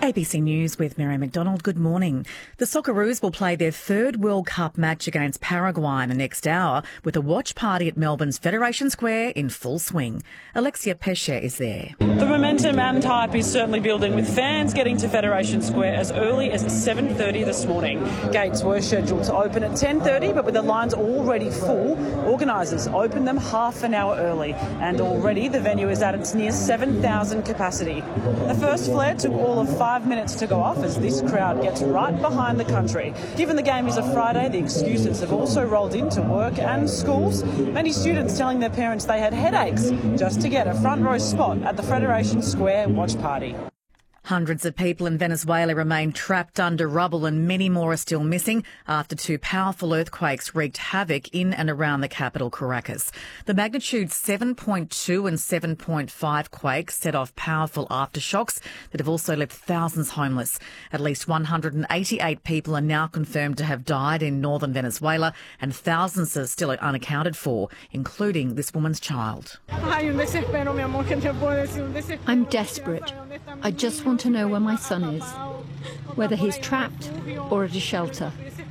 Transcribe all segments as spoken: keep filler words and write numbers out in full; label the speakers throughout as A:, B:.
A: A B C News with Mary McDonald. Good morning. The Socceroos will play their third World Cup match against Paraguay in the next hour with a watch party at Melbourne's Federation Square in full swing. Alexia Pesce is there.
B: The momentum and hype is certainly building, with fans getting to Federation Square as early as seven thirty this morning. Gates were scheduled to open at ten thirty, but with the lines already full, organisers opened them half an hour early, and already the venue is at its near seven thousand capacity. The first flare took all of five minutes to go off as this crowd gets right behind the country. Given the game is a Friday, the excuses have also rolled into work and schools. Many students telling their parents they had headaches just to get a front row spot at the Federation Square watch party.
A: Hundreds of people in Venezuela remain trapped under rubble and many more are still missing after two powerful earthquakes wreaked havoc in and around the capital, Caracas. The magnitude seven point two and seven point five quakes set off powerful aftershocks that have also left thousands homeless. At least one hundred eighty-eight people are now confirmed to have died in northern Venezuela, and thousands are still unaccounted for, including this woman's child.
C: I'm desperate. I just want to know where my son is, whether he's trapped or at a shelter.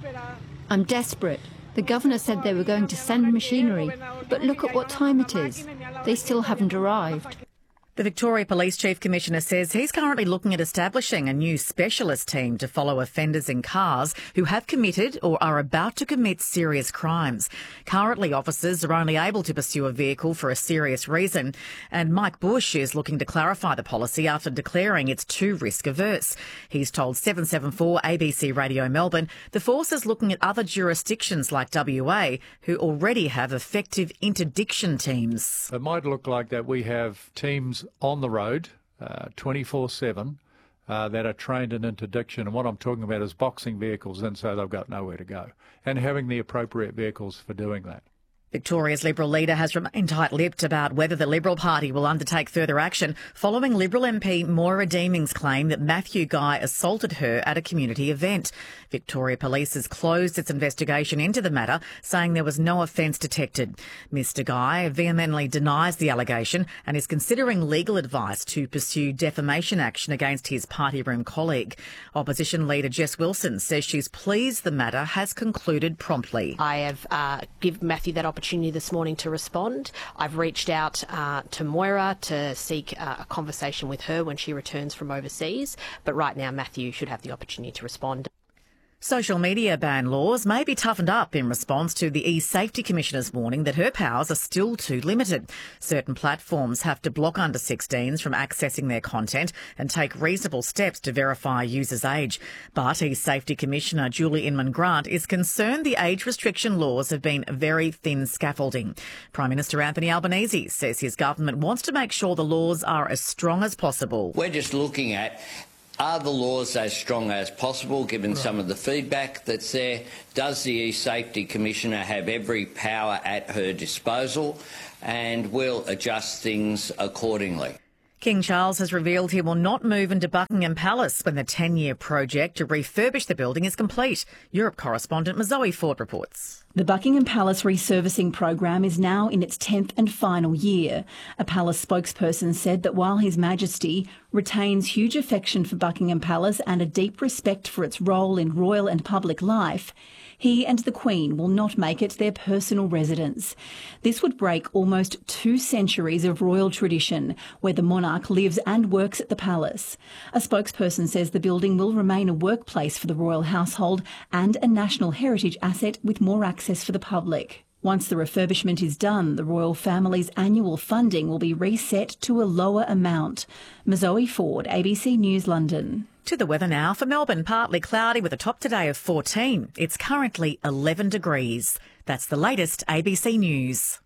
C: I'm desperate. The governor said they were going to send machinery, but look at what time it is. They still haven't arrived.
A: The Victoria Police Chief Commissioner says he's currently looking at establishing a new specialist team to follow offenders in cars who have committed or are about to commit serious crimes. Currently, officers are only able to pursue a vehicle for a serious reason, and Mike Bush is looking to clarify the policy after declaring it's too risk-averse. He's told seven seven four A B C Radio Melbourne the force is looking at other jurisdictions like W A who already have effective interdiction teams.
D: It might look like that we have teams on the road uh, twenty-four seven uh, that are trained in interdiction, and what I'm talking about is boxing vehicles in so they've got nowhere to go, and having the appropriate vehicles for doing that.
A: Victoria's Liberal leader has remained tight-lipped about whether the Liberal Party will undertake further action following Liberal M P Moira Deeming's claim that Matthew Guy assaulted her at a community event. Victoria Police has closed its investigation into the matter, saying there was no offence detected. Mister Guy vehemently denies the allegation and is considering legal advice to pursue defamation action against his party room colleague. Opposition leader Jess Wilson says she's pleased the matter has concluded promptly.
E: I have uh, given Matthew that opportunity this morning to respond. I've reached out uh, to Moira to seek uh, a conversation with her when she returns from overseas, but right now Matthew should have the opportunity to respond.
A: Social media ban laws may be toughened up in response to the E-Safety Commissioner's warning that her powers are still too limited. Certain platforms have to block under sixteens from accessing their content and take reasonable steps to verify a user's age. But E-Safety Commissioner Julie Inman-Grant is concerned the age restriction laws have been very thin scaffolding. Prime Minister Anthony Albanese says his government wants to make sure the laws are as strong as possible.
F: We're just looking at, are the laws as strong as possible, given right. some of the feedback that's there? Does the E-Safety Commissioner have every power at her disposal? And we'll adjust things accordingly.
A: King Charles has revealed he will not move into Buckingham Palace when the ten-year project to refurbish the building is complete. Europe correspondent Zoe Ford reports.
G: The Buckingham Palace resurfacing program is now in its tenth and final year. A palace spokesperson said that while His Majesty retains huge affection for Buckingham Palace and a deep respect for its role in royal and public life, he and the Queen will not make it their personal residence. This would break almost two centuries of royal tradition, where the monarch lives and works at the palace. A spokesperson says the building will remain a workplace for the royal household and a national heritage asset with more access for the public. Once the refurbishment is done, the royal family's annual funding will be reset to a lower amount. Zoe Ford, A B C News, London.
A: To the weather now. For Melbourne, partly cloudy with a top today of fourteen. It's currently eleven degrees. That's the latest A B C News.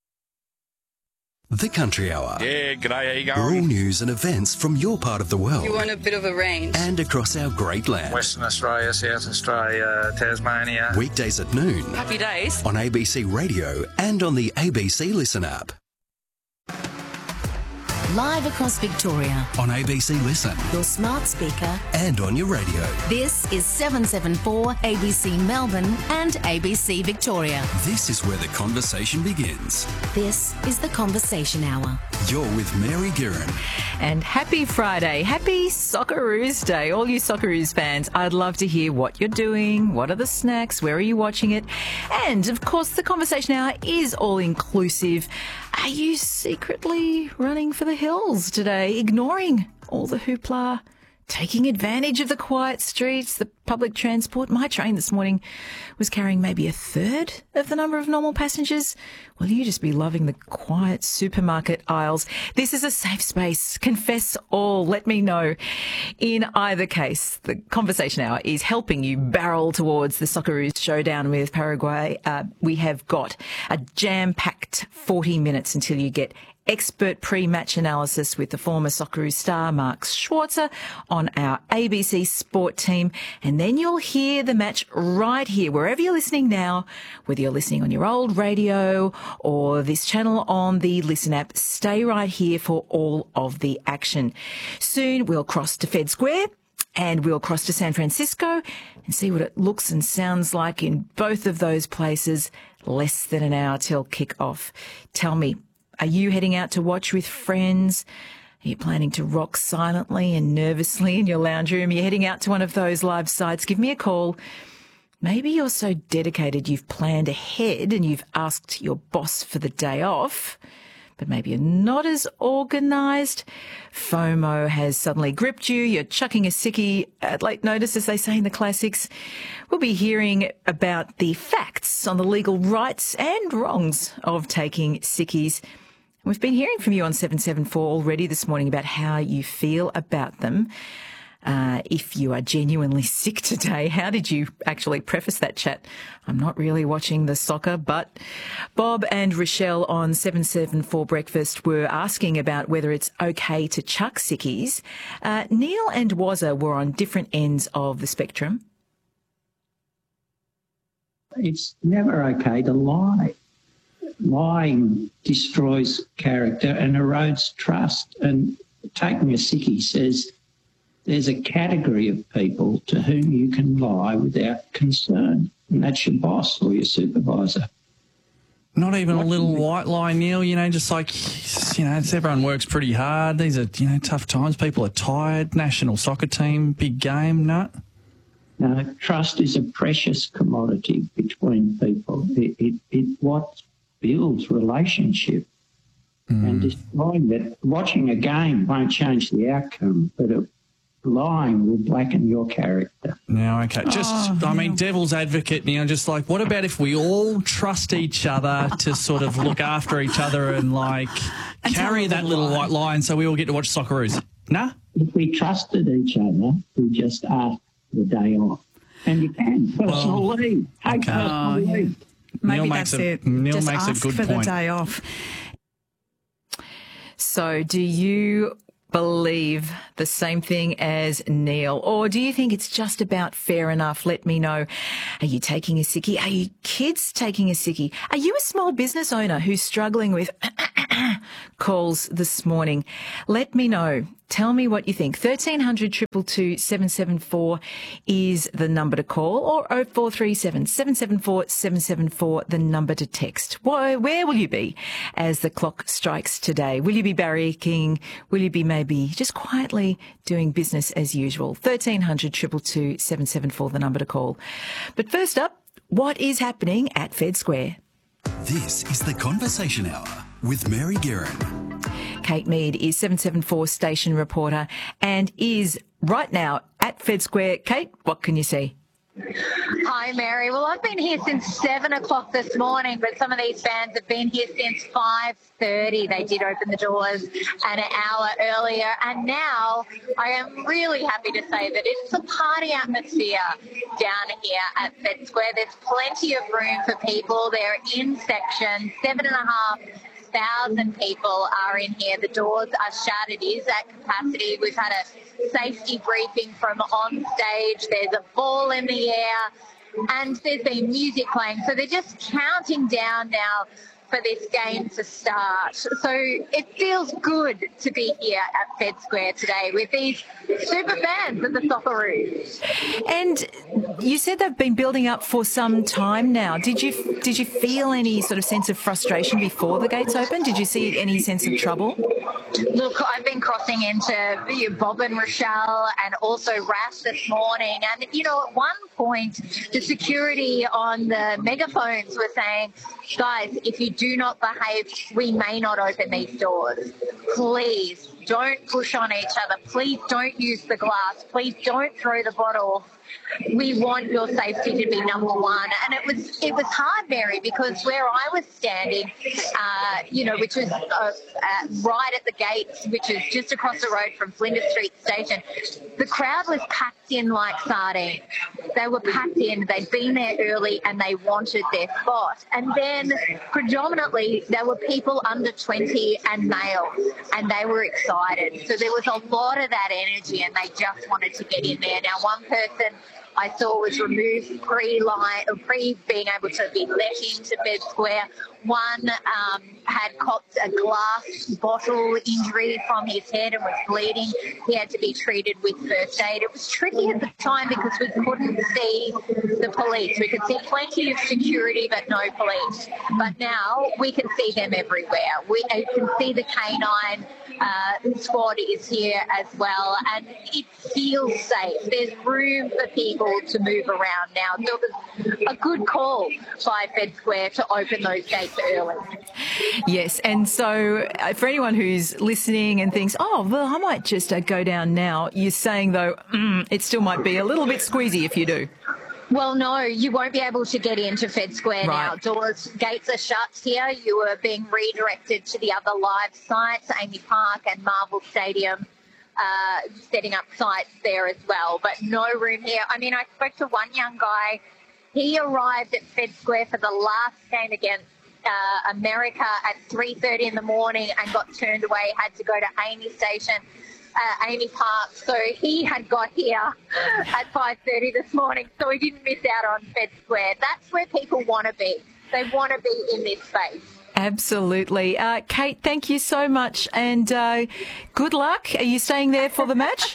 H: The Country Hour.
I: Yeah, g'day, how you going?
H: Rural news and events from your part of the world.
J: You want a bit of a range.
H: And across our great land.
I: Western Australia, South Australia, Tasmania.
H: Weekdays at noon.
J: Happy days.
H: On A B C Radio and on the A B C Listen app.
K: Live across Victoria.
H: On A B C Listen.
K: Your smart speaker.
H: And on your radio.
K: This is seven seven four A B C Melbourne and A B C Victoria.
H: This is where the conversation begins.
K: This is the Conversation Hour.
H: You're with Mary Guerin.
J: And happy Friday. Happy Socceroos Day. All you Socceroos fans, I'd love to hear what you're doing. What are the snacks? Where are you watching it? And, of course, the conversation hour is all-inclusive. Are you secretly running for the hills today, ignoring all the hoopla, taking advantage of the quiet streets, the public transport? My train this morning was carrying maybe a third of the number of normal passengers. Will you just be loving the quiet supermarket aisles? This is a safe space. Confess all. Let me know. In either case, the conversation hour is helping you barrel towards the Socceroos showdown with Paraguay. Uh, we have got a jam-packed forty minutes until you get expert pre-match analysis with the former Socceroos star Mark Schwarzer on our A B C Sport team. And then you'll hear the match right here, wherever you're listening now, whether you're listening on your old radio or this channel on the Listen app. Stay right here for all of the action. Soon we'll cross to Fed Square and we'll cross to San Francisco and see what it looks and sounds like in both of those places. Less than an hour till kick-off. Tell me, are you heading out to watch with friends? Are you planning to rock silently and nervously in your lounge room? Are you heading out to one of those live sites? Give me a call. Maybe you're so dedicated you've planned ahead and you've asked your boss for the day off, but maybe you're not as organised. FOMO has suddenly gripped you. You're chucking a sickie at late notice, as they say in the classics. We'll be hearing about the facts on the legal rights and wrongs of taking sickies. We've been hearing from you on seven seven four already this morning about how you feel about them. Uh, if you are genuinely sick today, how did you actually preface that chat? I'm not really watching the soccer, but Bob and Rochelle on seven seven four Breakfast were asking about whether it's okay to chuck sickies. Uh, Neil and Wazza were on different ends of the spectrum.
L: It's never okay to lie. Lying destroys character and erodes trust. And taking a sickie says there's a category of people to whom you can lie without concern, and that's your boss or your supervisor.
M: Not even what a little white lie, Neil, you know, just like, you know, it's, everyone works pretty hard. These are, you know, tough times. People are tired. National soccer team, big game, no?
L: No, trust is a precious commodity between people. It, it, it what builds relationship. Mm. And destroying that, watching a game won't change the outcome, but it, lying will blacken your character.
M: Now, okay. Just, oh, I mean, devil's advocate, Neil, just like, what about if we all trust each other to sort of look after each other and, like, and carry that little lie. white lie and so we all get to watch Socceroos? Nah? If
L: we trusted each other, we just asked the day off. And you can. Personal well, leave. Take okay. personal oh, leave.
A: Yeah. Maybe
M: Neil
A: that's
M: makes a,
A: it.
M: Neil
A: just
M: makes
A: ask
M: a good
A: for
M: point.
A: the day off.
J: So do you believe the same thing as Neil, or do you think it's just about fair enough? Let me know. Are you taking a sickie? Are you kids taking a sickie? Are you a small business owner who's struggling with calls this morning? Let me know. Tell me what you think. thirteen hundred, two two two, seven seven four is the number to call, or oh four three seven, seven seven four, seven seven four, the number to text. Where, where will you be as the clock strikes today? Will you be barracking? Will you be maybe just quietly doing business as usual? thirteen hundred, two two two, seven seven four, the number to call. But first up, what is happening at Fed Square?
H: This is the Conversation Hour with Mary Guerin.
J: Kate Mead is seven seven four station reporter and is right now at Fed Square. Kate, what can you see?
N: Hi, Mary. Well, I've been here since seven o'clock this morning, but some of these fans have been here since five thirty. They did open the doors an hour earlier, and now I am really happy to say that it's a party atmosphere down here at Fed Square. There's plenty of room for people. They're in section, seven and a half thousand people are in here. The doors are shut. It is at capacity. We've had a safety briefing from on stage. There's a ball in the air and there's been music playing. So they're just counting down now for this game to start. So it feels good to be here at Fed Square today with these super fans of the Socceroos.
J: And you said they've been building up for some time now. Did you did you feel any sort of sense of frustration before the gates opened? Did you see any sense of trouble?
N: Look, I've been crossing into Bob and Rochelle and also Ras this morning. And, you know, at one point, the security on the megaphones were saying, guys, if you do not behave, we may not open these doors. Please don't push on each other. Please don't use the glass. Please don't throw the bottle. We want your safety to be number one. And it was it was hard, Mary, because where I was standing, uh, you know, which was uh, uh, right at the gates, which is just across the road from Flinders Street Station, the crowd was packed in like sardines. They were packed in. They'd been there early and they wanted their spot. And then predominantly there were people under twenty and male, and they were excited. So there was a lot of that energy and they just wanted to get in there. Now, one person I saw was removed pre-line, pre being able to be let into Fed Square. One um, had copped a glass bottle injury from his head and was bleeding. He had to be treated with first aid. It was tricky at the time because we couldn't see the police. We could see plenty of security, but no police. But now we can see them everywhere. We can see the canine uh, squad is here as well, and it feels safe. There's room for people to move around now. So it was a good call by Fed Square to open those gates early.
J: Yes, and so uh, for anyone who's listening and thinks, oh, well, I might just uh, go down now, you're saying, though, mm, it still might be a little bit squeezy if you do.
N: Well, no, you won't be able to get into Fed Square
J: right.
N: now. Doors, gates are shut here. You are being redirected to the other live sites, Amy Park and Marvel Stadium, uh, setting up sites there as well. But no room here. I mean, I spoke to one young guy. He arrived at Fed Square for the last game against uh, America at three thirty in the morning and got turned away, had to go to Amy Station. Uh, Amy Park, so he had got here at five thirty this morning, so he didn't miss out on Fed Square. That's where people want to be. They want to be in this space.
J: Absolutely. Uh, Kate, thank you so much, and uh, good luck. Are you staying there for the match?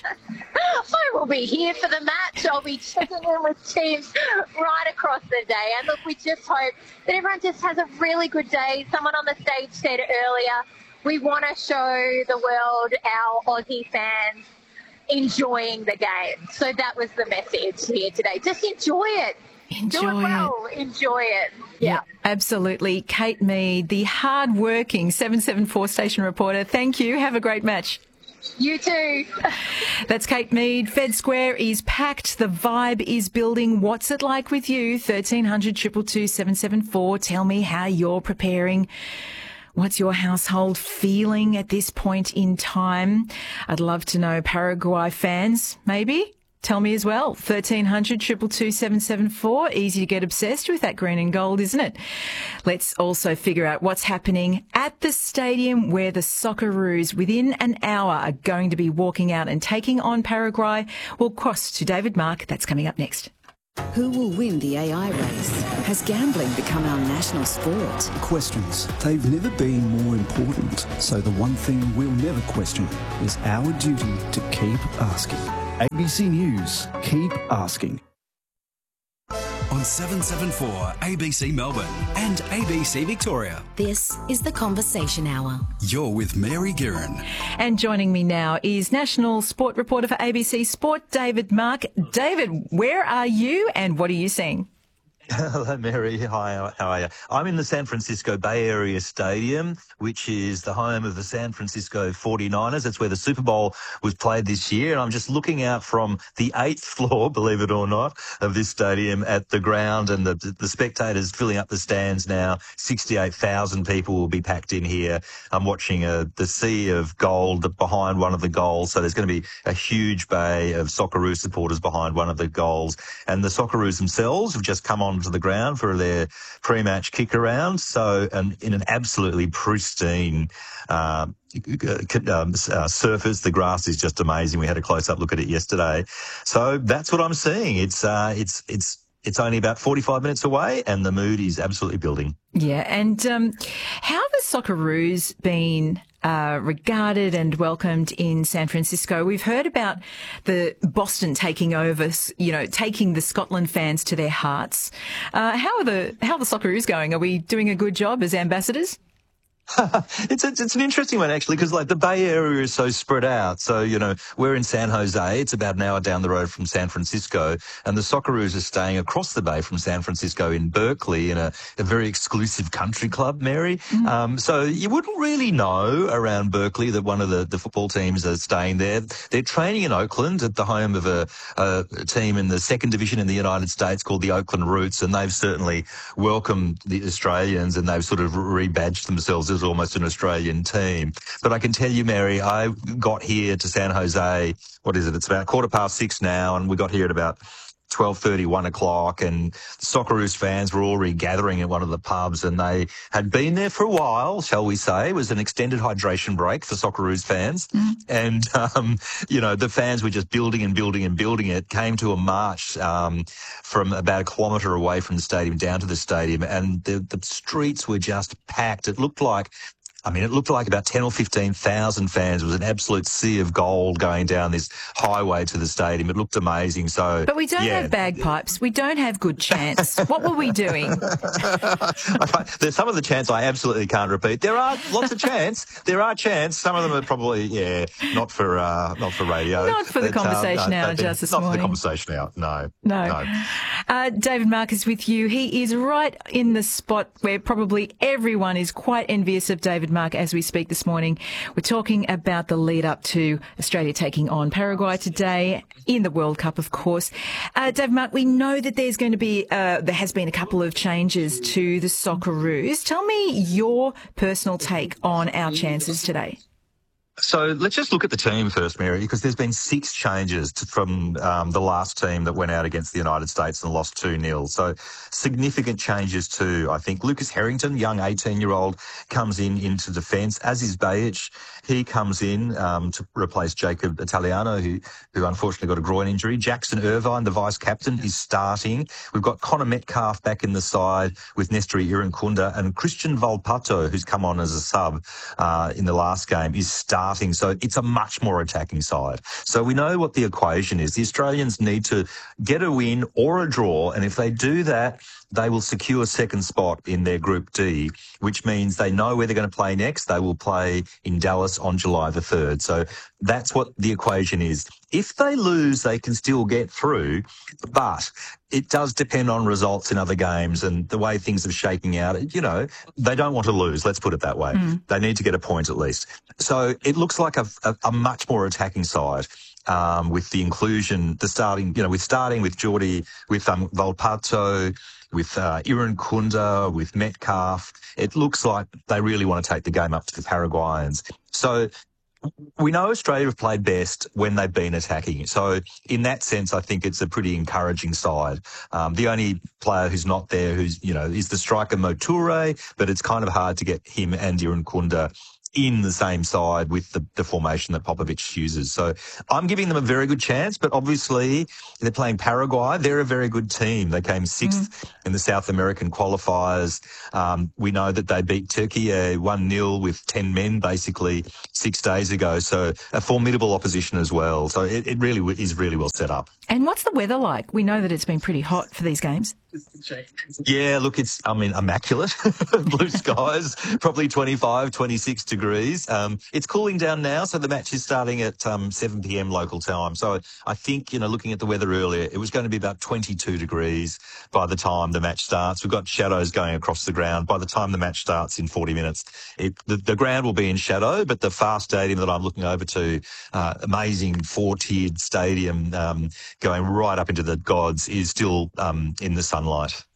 N: I will be here for the match. I'll be checking in with teams right across the day. And look, we just hope that everyone just has a really good day. Someone on the stage said earlier, we want to show the world our Aussie fans enjoying the game. So that was the message here today. Just enjoy it.
J: Enjoy
N: Do it well.
J: it.
N: Enjoy it. Yeah.
J: yeah. Absolutely. Kate Mead, the hard-working seven seven four station reporter. Thank you. Have a great match.
N: You too.
J: That's Kate Mead. Fed Square is packed. The vibe is building. What's it like with you? thirteen hundred, two two two, seven seven four. Tell me how you're preparing. What's your household feeling at this point in time? I'd love to know. Paraguay fans, maybe? Tell me as well. thirteen hundred, two two two, seven seven four. Easy to get obsessed with that green and gold, isn't it? Let's also figure out what's happening at the stadium where the Socceroos within an hour are going to be walking out and taking on Paraguay. We'll cross to David Mark. That's coming up next.
O: Who will win the A I race? Has gambling become our national sport?
P: Questions. They've never been more important. So the one thing we'll never question is our duty to keep asking. A B C News. Keep asking.
H: On seven seven four A B C Melbourne and A B C Victoria.
K: This is the Conversation Hour.
H: You're with Mary Guerin.
J: And joining me now is national sport reporter for A B C Sport, David Mark. David, where are you and what are you seeing?
Q: Hello, Mary. Hi, how are you? I'm in the San Francisco Bay Area Stadium, which is the home of the San Francisco forty-niners. That's where the Super Bowl was played this year. And I'm just looking out from the eighth floor, believe it or not, of this stadium at the ground, and the, the spectators filling up the stands now. sixty-eight thousand people will be packed in here. I'm watching a, the sea of gold behind one of the goals. So there's going to be a huge bay of Socceroo supporters behind one of the goals. And the Socceroos themselves have just come on to the ground for their pre-match kick around. So, and in an absolutely pristine uh, um, uh, surface, the grass is just amazing. We had a close-up look at it yesterday. So that's what I'm seeing. It's uh, it's it's It's only about forty-five minutes away, and the mood is absolutely building.
J: Yeah, and um, how have the Socceroos been uh, regarded and welcomed in San Francisco? We've heard about the Boston taking over, you know, taking the Scotland fans to their hearts. Uh, how are the how are the Socceroos going? Are we doing a good job as ambassadors?
Q: it's, a, it's an interesting one, actually, because like the Bay Area is so spread out. So, you know, we're in San Jose. It's about an hour down the road from San Francisco. And the Socceroos are staying across the bay from San Francisco in Berkeley in a, a very exclusive country club, Mary. Mm-hmm. Um, so you wouldn't really know around Berkeley that one of the, the football teams are staying there. They're training in Oakland at the home of a, a team in the second division in the United States called the Oakland Roots. And they've certainly welcomed the Australians, and they've sort of rebadged themselves as almost an Australian team. But I can tell you, Mary, I got here to San Jose, what is it? It's about quarter past six now, and we got here at about twelve thirty, one o'clock, and the Socceroos fans were already gathering at one of the pubs, and they had been there for a while, shall we say. It was an extended hydration break for Socceroos fans. Mm. And, um, you know, the fans were just building and building and building it, came to a march um, from about a kilometre away from the stadium down to the stadium, and the, the streets were just packed. It looked like I mean, it looked like about ten or fifteen thousand fans. It was an absolute sea of gold going down this highway to the stadium. It looked amazing. So,
J: But we don't
Q: yeah.
J: have bagpipes. We don't have good chants. What were we doing?
Q: There's some of the chants I absolutely can't repeat. There are lots of chants. There are chants. Some of them are probably, yeah, not for uh, not for radio.
J: Not for the
Q: but,
J: conversation
Q: uh,
J: hour
Q: no,
J: just this
Q: not
J: morning.
Q: Not for the conversation hour, no.
J: No.
Q: no.
J: Uh, David Mark is with you. He is right in the spot where probably everyone is quite envious of David Mark as we speak this morning. We're talking about the lead up to Australia taking on Paraguay today in the World Cup, of course. Uh, David Mark, we know that there's going to be, uh, there has been a couple of changes to the Socceroos. Tell me your personal take on our chances today.
Q: So let's just look at the team first, Mary, because there's been six changes to, from um, the last team that went out against the United States and lost two nil. So significant changes too. I think Lucas Harrington, young eighteen-year-old, comes in into defence, as is Bajic. He comes in um, to replace Jacob Italiano, who, who unfortunately got a groin injury. Jackson Irvine, the vice-captain, is starting. We've got Connor Metcalf back in the side with Nestori Irankunda, and Christian Volpato, who's come on as a sub uh, in the last game, is starting. So it's a much more attacking side. So we know what the equation is. The Australians need to get a win or a draw, and if they do that, they will secure second spot in their Group D, which means they know where they're going to play next. They will play in Dallas on July the third. So that's what the equation is. If they lose, they can still get through, but it does depend on results in other games and the way things are shaking out. You know, they don't want to lose, let's put it that way. Mm. They need to get a point at least. So it looks like a, a, a much more attacking side. Um, with the inclusion, the starting, you know, with starting with Geordie, with um, Volpato, with uh, Irankunda, with Metcalf, it looks like they really want to take the game up to the Paraguayans. So we know Australia have played best when they've been attacking. So in that sense, I think it's a pretty encouraging side. Um, the only player who's not there, who's, you know, is the striker Moture, but it's kind of hard to get him and Irankunda in the same side with the, the formation that Popovic uses. So I'm giving them a very good chance, but obviously they're playing Paraguay. They're a very good team. They came sixth mm. in the South American qualifiers. Um, we know that they beat Turkey uh, one nil with ten men basically six days ago. So a formidable opposition as well. So it, it really is really well set up.
J: And what's the weather like? We know that it's been pretty hot for these games.
Q: Yeah, look, it's, I mean, immaculate. Blue skies, probably twenty-five, twenty-six degrees. Um, it's cooling down now, so the match is starting at um, seven p.m. local time. So I think, you know, looking at the weather earlier, it was going to be about twenty-two degrees by the time the match starts. We've got shadows going across the ground. By the time the match starts in forty minutes, it, the, the ground will be in shadow, but the F A R Stadium that I'm looking over to, uh, amazing four-tiered stadium um, going right up into the gods, is still um, in the sunlight.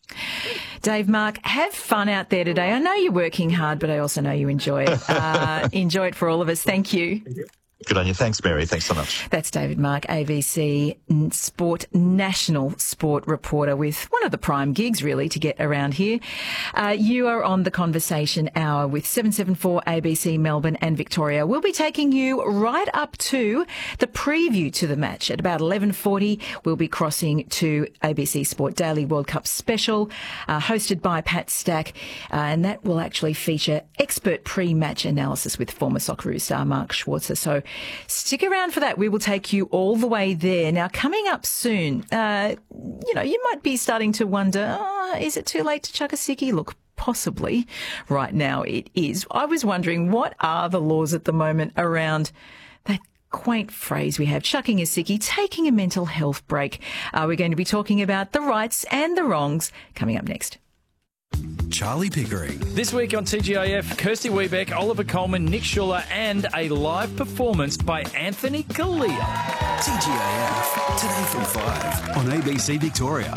J: Dave Mark, have fun out there today. I know you're working hard, but I also know you enjoy it. Uh, enjoy it for all of us. Thank you.
Q: Good on you. Thanks, Mary. Thanks so much.
J: That's David Mark, A B C Sport National Sport reporter with one of the prime gigs, really, to get around here. Uh, you are on the Conversation Hour with seven seven four A B C Melbourne and Victoria. We'll be taking you right up to the preview to the match. At about eleven forty, we'll be crossing to A B C Sport Daily World Cup Special, uh, hosted by Pat Stack, uh, and that will actually feature expert pre-match analysis with former Socceroos star Mark Schwarzer. So stick around for that. We will take you all the way there. Now, coming up soon, uh, you know, you might be starting to wonder, oh, is it too late to chuck a sickie? Look, possibly. Right now it is. I was wondering, what are the laws at the moment around that quaint phrase we have, chucking a sickie, taking a mental health break? Uh, we're going to be talking about the rights and the wrongs coming up next.
H: Charlie Pickering.
R: This week on T G I F, Kirsty Wiebeck, Oliver Coleman, Nick Schuller, and a live performance by Anthony Kalia.
H: T G I F, today from five on A B C Victoria.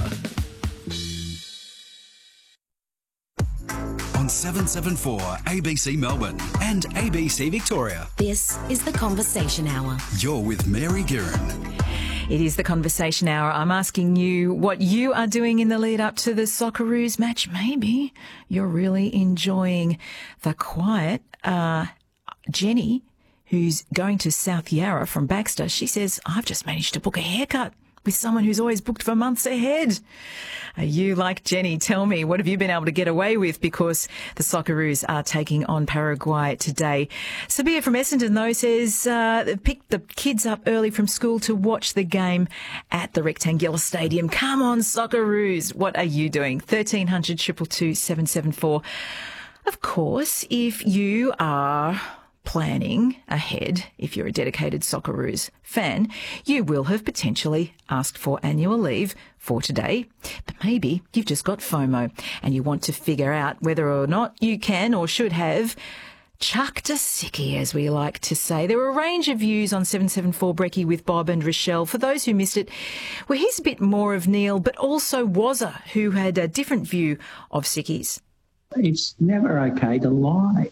H: On seven seven four A B C Melbourne and A B C Victoria.
K: This is the Conversation Hour.
H: You're with Mary Guerin.
J: It is the Conversation Hour. I'm asking you what you are doing in the lead up to the Socceroos match. Maybe you're really enjoying the quiet. Uh, Jenny, who's going to South Yarra from Baxter, she says, I've just managed to book a haircut with someone who's always booked for months ahead. Are you like Jenny? Tell me, what have you been able to get away with? Because the Socceroos are taking on Paraguay today. Sabia from Essendon, though, says uh, they picked the kids up early from school to watch the game at the Rectangular Stadium. Come on, Socceroos. What are you doing? thirteen hundred, two two two, seven seven four. Of course, if you are planning ahead, if you're a dedicated Socceroos fan, you will have potentially asked for annual leave for today, but maybe you've just got FOMO and you want to figure out whether or not you can or should have chucked a sickie, as we like to say. There were a range of views on seven seven four Brekkie with Bob and Rochelle. For those who missed it, well, here's a bit more of Neil, but also Wazza, who had a different view of sickies.
L: It's never okay to lie.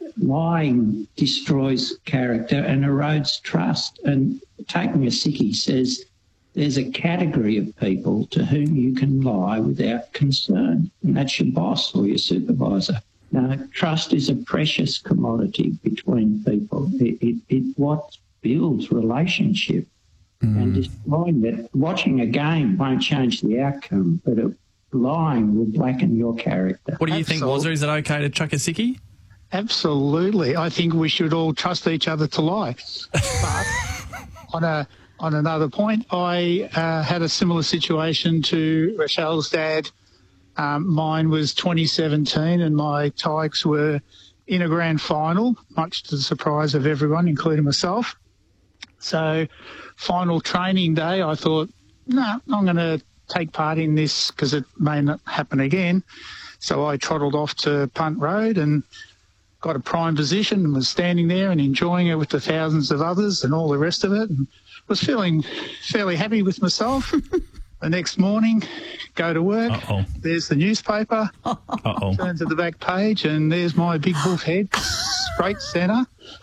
L: Lying destroys character and erodes trust. And taking a sickie says there's a category of people to whom you can lie without concern, and that's your boss or your supervisor. Now, trust is a precious commodity between people. It, it, it what builds relationship. Mm. And destroying that, watching a game won't change the outcome, but it, lying will blacken your character.
M: What do you think, Wazza? Is it okay to chuck a sickie?
S: Absolutely. I think we should all trust each other to lie. But on a on another point, I uh, had a similar situation to Rochelle's dad. Um, mine was twenty seventeen and my Tigers were in a grand final, much to the surprise of everyone, including myself. So final training day, I thought, no, nah, I'm going to take part in this because it may not happen again. So I trottled off to Punt Road and got a prime position and was standing there and enjoying it with the thousands of others and all the rest of it, and was feeling fairly happy with myself. The next morning, go to work. Uh-oh. There's the newspaper. Uh-oh. Turn to the back page, and there's my big wolf head, straight centre.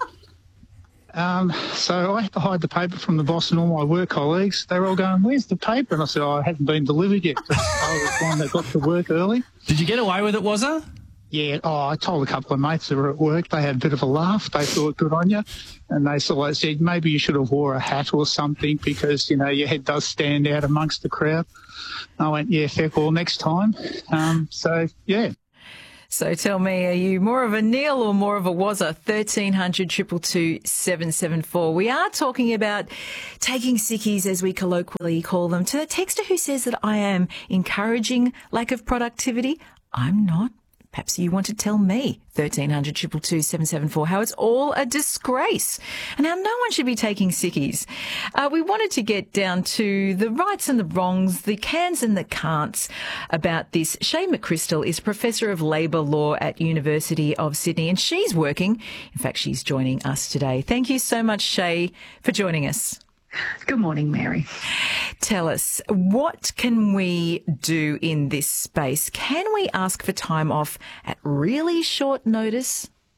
S: Um, so I had to hide the paper from the boss and all my work colleagues. They were all going, where's the paper? And I said, oh, it hasn't been delivered yet. I was the one that got to work early.
M: Did you get away with it, Wazza?
S: Yeah, oh, I told a couple of mates that were at work. They had a bit of a laugh. They thought, good on you. And they sort of said, maybe you should have wore a hat or something because, you know, your head does stand out amongst the crowd. I went, yeah, fair call next time. Um, so, yeah.
J: So tell me, are you more of a Neil or more of a Wazza? thirteen hundred, two two two, seven seven four. We are talking about taking sickies, as we colloquially call them. To the texter who says that I am encouraging lack of productivity, I'm not. Perhaps you want to tell me, thirteen hundred, two two two, seven seven four, how it's all a disgrace and how no one should be taking sickies. Uh, we wanted to get down to the rights and the wrongs, the cans and the can'ts about this. Shay McChrystal is Professor of Labour Law at University of Sydney, and she's working. In fact, she's joining us today. Thank you so much, Shay, for joining us.
T: Good morning, Mary.
J: Tell us, what can we do in this space? Can we ask for time off at really short notice?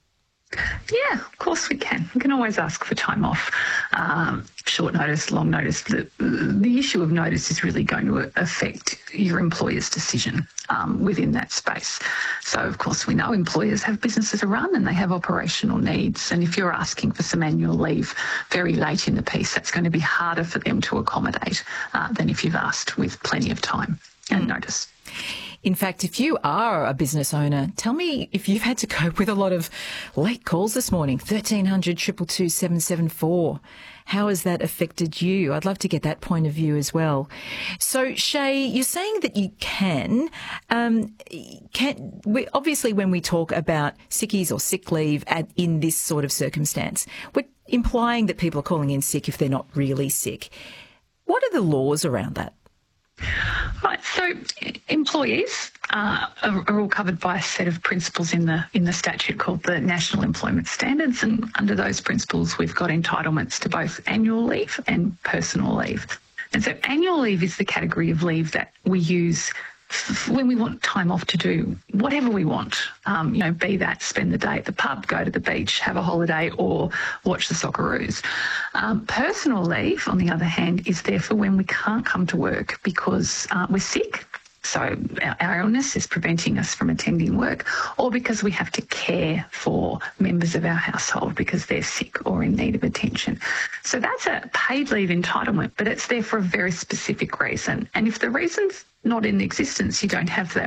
T: Yeah, of course we can. We can always ask for time off, um, short notice, long notice. The, the issue of notice is really going to affect your employer's decision um, within that space. So, of course, we know employers have businesses to run and they have operational needs. And if you're asking for some annual leave very late in the piece, that's going to be harder for them to accommodate uh, than if you've asked with plenty of time and mm. notice.
J: In fact, if you are a business owner, tell me if you've had to cope with a lot of late calls this morning, thirteen hundred, two two two, seven seven four. How has that affected you? I'd love to get that point of view as well. So, Shay, you're saying that you can. Um, can we, obviously, when we talk about sickies or sick leave at, in this sort of circumstance, we're implying that people are calling in sick if they're not really sick. What are the laws around that?
T: Right, so employees uh, are, are all covered by a set of principles in the in the statute called the National Employment Standards, and under those principles we've got entitlements to both annual leave and personal leave. And so annual leave is the category of leave that we use when we want time off to do whatever we want, um, you know, be that spend the day at the pub, go to the beach, have a holiday, or watch the Socceroos. Um, personal leave, on the other hand, is there for when we can't come to work because uh, we're sick. So our, our illness is preventing us from attending work, or because we have to care for members of our household because they're sick or in need of attention. So that's a paid leave entitlement, but it's there for a very specific reason. And if the reason's not in existence, you don't have that